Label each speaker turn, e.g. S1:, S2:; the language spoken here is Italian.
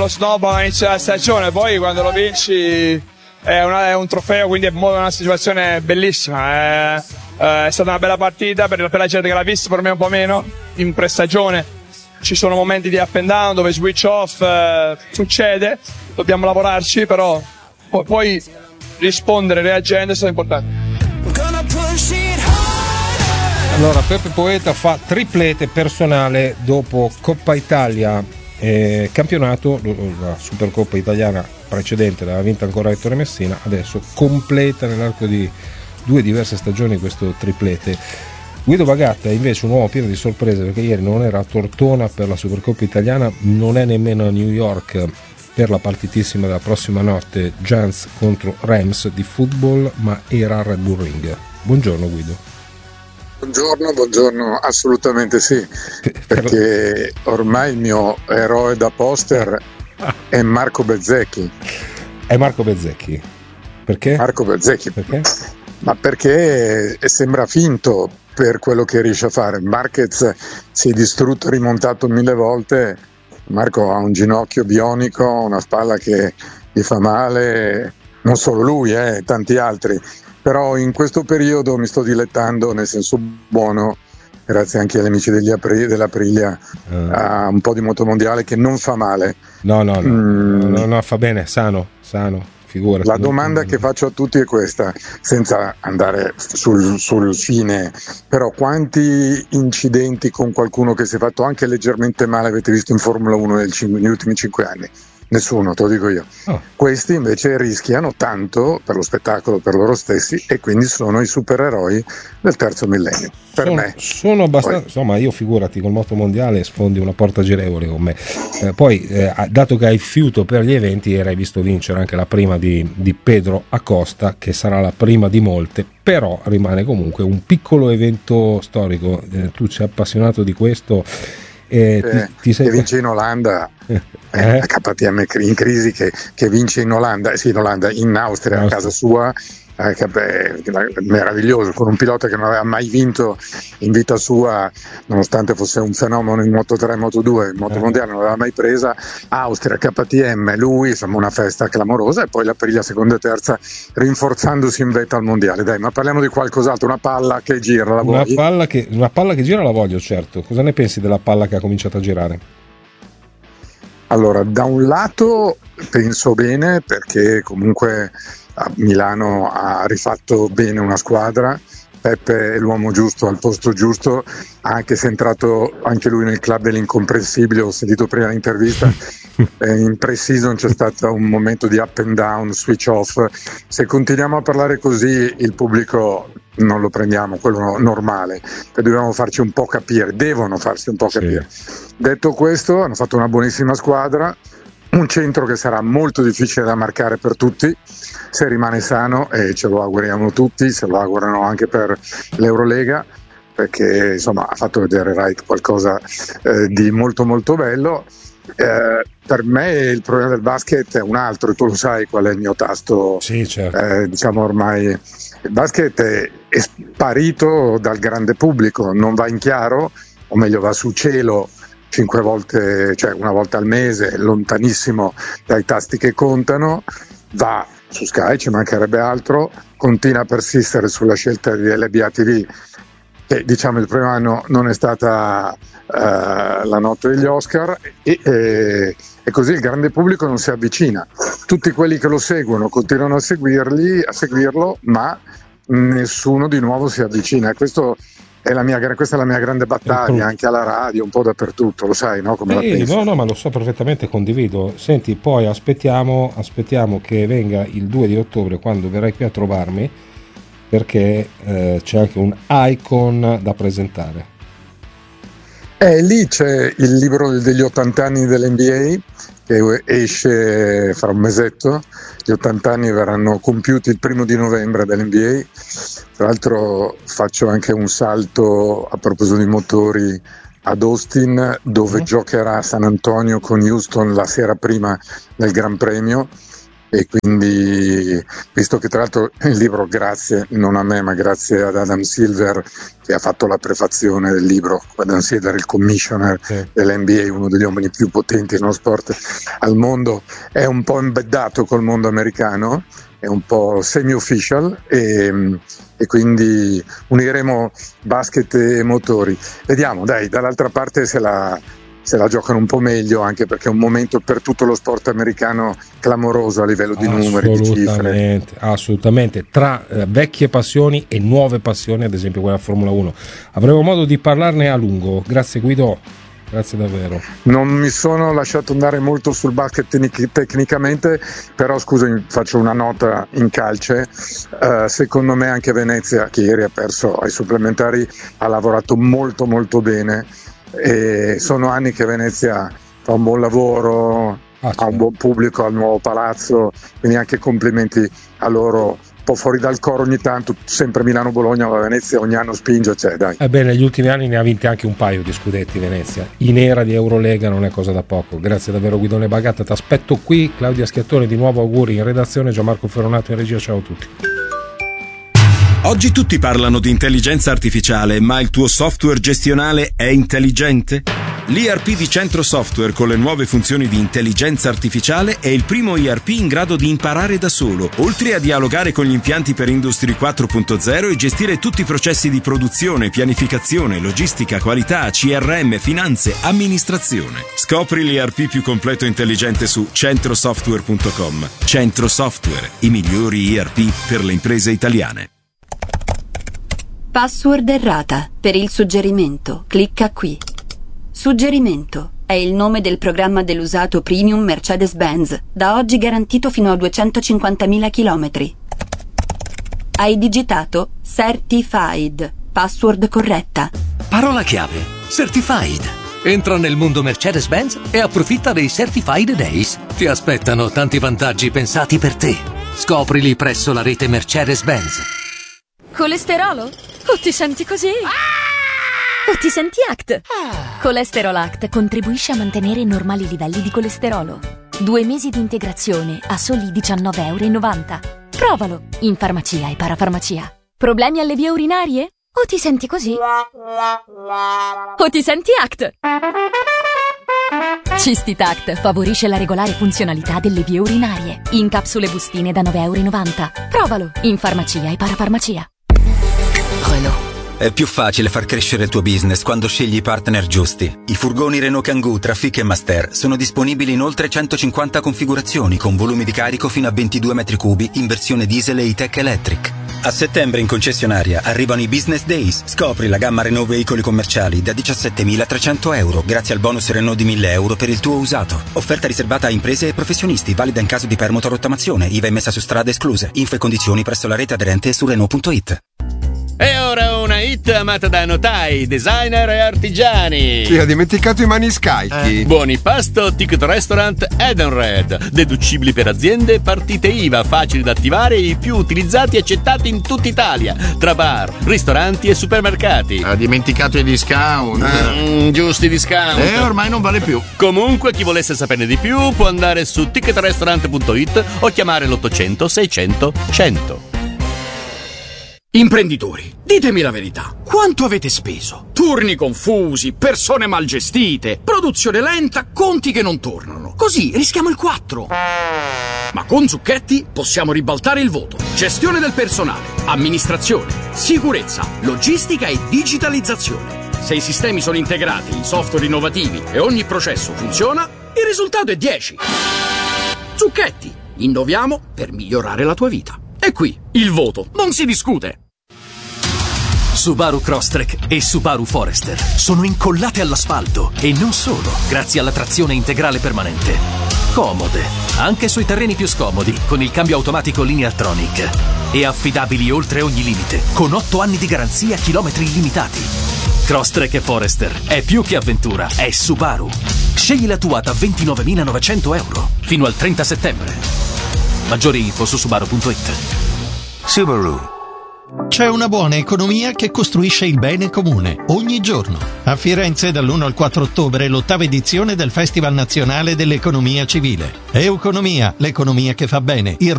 S1: snob all'inizio della stagione, poi quando lo vinci è un trofeo, quindi è una situazione bellissima. È stata una bella partita per la gente che l'ha vista, per me un po' meno. In prestagione ci sono momenti di up and down dove switch off, succede, dobbiamo lavorarci, però poi rispondere, reagendo è stato importante.
S2: Allora, Peppe Poeta fa triplete personale dopo Coppa Italia, campionato, la Supercoppa italiana precedente l'aveva vinta ancora Ettore Messina, adesso completa nell'arco di 2 diverse stagioni questo triplete. Guido Bagatta è invece un uomo pieno di sorprese, perché ieri non era a Tortona per la Supercoppa italiana, non è nemmeno a New York per la partitissima della prossima notte, Giants contro Rams di football, ma era a Red Bull Ring. Buongiorno Guido.
S3: Buongiorno, assolutamente sì, perché ormai il mio eroe da poster è Marco Bezzecchi.
S2: È Marco Bezzecchi? Perché?
S3: Marco Bezzecchi.
S2: Perché?
S3: Ma perché sembra finto per quello che riesce a fare. Marquez si è distrutto e rimontato 1000 volte. Marco ha un ginocchio bionico, una spalla che gli fa male, non solo lui, tanti altri. Però in questo periodo mi sto dilettando, nel senso buono, grazie anche agli amici dell'Aprilia, a un po' di motomondiale che non fa male.
S2: No, fa bene, sano, figurati.
S3: La domanda che faccio a tutti è questa, senza andare sul fine, però quanti incidenti con qualcuno che si è fatto anche leggermente male avete visto in Formula 1 negli ultimi 5 anni? Nessuno, te lo dico io. Questi invece rischiano tanto per lo spettacolo, per loro stessi, e quindi sono i supereroi del terzo millennio. Me
S2: sono abbastanza, insomma, io figurati, col moto mondiale sfondi una porta girevole con me. Poi dato che hai fiuto per gli eventi, hai visto vincere anche la prima di Pedro Acosta, che sarà la prima di molte, però rimane comunque un piccolo evento storico. Tu sei appassionato di questo.
S3: Ti sei... Che vince in Olanda, KTM in crisi, che vince in Olanda, in Austria, a casa sua, meraviglioso, con un pilota che non aveva mai vinto in vita sua, nonostante fosse un fenomeno in Moto3 e Moto2, in moto mondiale non aveva mai presa. Austria, KTM, lui, insomma una festa clamorosa, e poi la Aprilia seconda e terza rinforzandosi in vetta al mondiale. Dai, ma parliamo di qualcos'altro. Una palla che gira, la vuoi?
S2: Una palla che gira la voglio, certo. Cosa ne pensi della palla che ha cominciato a girare?
S3: Allora, da un lato penso bene, perché comunque a Milano ha rifatto bene una squadra. Peppe è l'uomo giusto al posto giusto, anche se è entrato anche lui nel club dell'incomprensibile. Ho sentito prima l'intervista, in pre-season c'è stato un momento di up and down, switch off. Se continuiamo a parlare così il pubblico non lo prendiamo, quello normale, che dobbiamo farci un po' capire, devono farsi un po' capire. Detto questo, hanno fatto una buonissima squadra, un centro che sarà molto difficile da marcare per tutti, se rimane sano, e ce lo auguriamo tutti, se lo augurano anche per l'Eurolega, perché insomma ha fatto vedere Wright qualcosa di molto molto bello. Per me il problema del basket è un altro, tu lo sai qual è il mio tasto.
S2: Sì, certo.
S3: Diciamo ormai il basket è sparito dal grande pubblico, non va in chiaro, o meglio va su cielo 5 volte, cioè una volta al mese, lontanissimo dai tasti che contano, va su Sky, ci mancherebbe altro, continua a persistere sulla scelta di LBA TV, che diciamo il primo anno non è stata la notte degli Oscar, e così il grande pubblico non si avvicina. Tutti quelli che lo seguono continuano a seguirlo, ma nessuno di nuovo si avvicina, e questa è la mia grande battaglia, anche alla radio, un po' dappertutto, lo sai, no? Come la pensi?
S2: No, ma lo so perfettamente, condivido. Senti, poi aspettiamo che venga il 2 di ottobre, quando verrai qui a trovarmi, perché c'è anche un icon da presentare.
S3: Lì c'è il libro degli 80 anni dell'NBA, che esce fra un mesetto. Gli 80 anni verranno compiuti il 1 di novembre dell'NBA. Tra l'altro faccio anche un salto a proposito di motori ad Austin, dove giocherà San Antonio con Houston la sera prima del Gran Premio, e quindi, visto che tra l'altro il libro, grazie non a me ma grazie ad Adam Silver che ha fatto la prefazione del libro, Adam Silver, il commissioner dell'NBA, uno degli uomini più potenti nello sport al mondo, è un po' embeddato col mondo americano, è un po' semi-official e quindi uniremo basket e motori. Vediamo, dai, dall'altra parte se la giocano un po' meglio, anche perché è un momento per tutto lo sport americano clamoroso a livello di numeri, di cifre.
S2: Assolutamente, tra vecchie passioni e nuove passioni, ad esempio quella Formula 1. Avremo modo di parlarne a lungo. Grazie Guido, grazie davvero.
S3: Non mi sono lasciato andare molto sul basket tecnicamente, però scusami, faccio una nota in calce. Secondo me anche Venezia, che ieri ha perso ai supplementari, ha lavorato molto molto bene. E sono anni che Venezia fa un buon lavoro, ha un buon pubblico al nuovo palazzo, quindi anche complimenti a loro. Un po' fuori dal coro ogni tanto, sempre Milano-Bologna, ma Venezia ogni anno spinge, dai.
S2: Negli ultimi anni ne ha vinti anche un paio di scudetti Venezia, in era di Eurolega, non è cosa da poco. Grazie davvero Guidone Bagatta, ti aspetto qui. Claudia Schiattoni, di nuovo auguri in redazione, Gianmarco Ferronato in regia, ciao a tutti.
S4: Oggi tutti parlano di intelligenza artificiale, ma il tuo software gestionale è intelligente? L'ERP di Centro Software con le nuove funzioni di intelligenza artificiale è il primo ERP in grado di imparare da solo, oltre a dialogare con gli impianti per Industry 4.0 e gestire tutti i processi di produzione, pianificazione, logistica, qualità, CRM, finanze, amministrazione. Scopri l'ERP più completo e intelligente su centrosoftware.com. Centro Software, i migliori ERP per le imprese italiane.
S5: Password errata. Per il suggerimento, clicca qui. Suggerimento. È il nome del programma dell'usato premium Mercedes-Benz, da oggi garantito fino a 250.000 chilometri. Hai digitato Certified. Password corretta.
S6: Parola chiave. Certified. Entra nel mondo Mercedes-Benz e approfitta dei Certified Days. Ti aspettano tanti vantaggi pensati per te. Scoprili presso la rete Mercedes-Benz.
S7: Colesterolo? O ti senti così? O ti senti ACT? Colesterol ACT contribuisce a mantenere normali livelli di colesterolo. 2 mesi di integrazione a soli €19,90. Provalo in farmacia e parafarmacia. Problemi alle vie urinarie? O ti senti così? O ti senti ACT? Cistitact favorisce la regolare funzionalità delle vie urinarie. In capsule bustine da €9,90. Provalo in farmacia e parafarmacia. Renault.
S8: È più facile far crescere il tuo business quando scegli i partner giusti. I furgoni Renault Kangoo, Trafic e Master sono disponibili in oltre 150 configurazioni con volumi di carico fino a 22 metri cubi in versione diesel e E-Tech Electric. A settembre in concessionaria arrivano i Business Days. Scopri la gamma Renault veicoli commerciali da €17.300 grazie al bonus Renault di €1.000 per il tuo usato. Offerta riservata a imprese e professionisti, valida in caso di permuta o rottamazione, IVA emessa su strade escluse. Info e condizioni presso la rete aderente su Renault.it.
S9: E ora una hit amata da notai, designer e artigiani.
S10: Sì, ho dimenticato i maniscalchi.
S9: Buoni pasto, ticket restaurant Edenred. Deducibili per aziende, partite IVA, facili da attivare e i più utilizzati e accettati in tutta Italia. Tra bar, ristoranti e supermercati.
S10: Ha dimenticato i discount.
S9: Giusti discount.
S10: Ormai non vale più.
S9: Comunque, chi volesse saperne di più può andare su ticketrestaurant.it o chiamare l'800 600 100.
S11: Imprenditori, ditemi la verità. Quanto avete speso? Turni confusi, persone mal gestite, produzione lenta, conti che non tornano. Così rischiamo il 4. Ma con Zucchetti possiamo ribaltare il voto. Gestione del personale, amministrazione, sicurezza, logistica e digitalizzazione. Se i sistemi sono integrati in software innovativi e ogni processo funziona, il risultato è 10. Zucchetti, innoviamo per migliorare la tua vita. E qui, il voto, non si discute.
S6: Subaru Crosstrek e Subaru Forester sono incollate all'asfalto e non solo, grazie alla trazione integrale permanente. Comode, anche sui terreni più scomodi, con il cambio automatico Lineartronic. E affidabili oltre ogni limite, con 8 anni di garanzia, chilometri illimitati. Crosstrek e Forester è più che avventura, è Subaru. Scegli la tua da €29.900 fino al 30 settembre. Maggiori info su Subaru.it.
S12: Subaru. C'è una buona economia che costruisce il bene comune, ogni giorno. A Firenze dall'1 al 4 ottobre l'8ª edizione del Festival Nazionale dell'Economia Civile. Euconomia, l'economia che fa bene. Il